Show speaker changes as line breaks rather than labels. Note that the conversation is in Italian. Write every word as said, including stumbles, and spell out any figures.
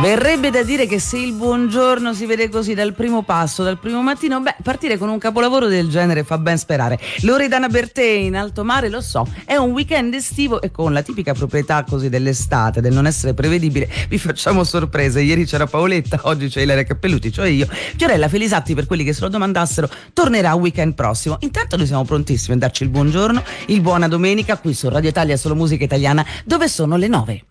Verrebbe da dire che se il buongiorno si vede così dal primo passo, dal primo mattino, beh, partire con un capolavoro del genere fa ben sperare. Loredana Bertè in alto mare, lo so, è un weekend estivo e con la tipica proprietà così dell'estate, del non essere prevedibile, vi facciamo sorprese. Ieri c'era Paoletta, oggi c'è Ilaria Cappelluti, cioè io. Fiorella Felisatti, per quelli che se lo domandassero, tornerà weekend prossimo. Intanto noi siamo prontissimi a darci il buongiorno, il buona domenica qui su Radio Italia Solo Musica Italiana, dove sono le nove.